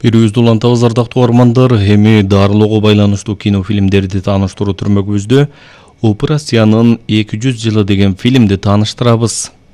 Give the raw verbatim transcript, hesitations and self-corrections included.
Бирүүбүздү улантабыз ардактуу угармандар, эми дарылоого байланыштуу кинофильмдерди тааныштыруу түрмөгүбүздө Операциянын эки жүз жылы деген фильмди тааныштырабыз.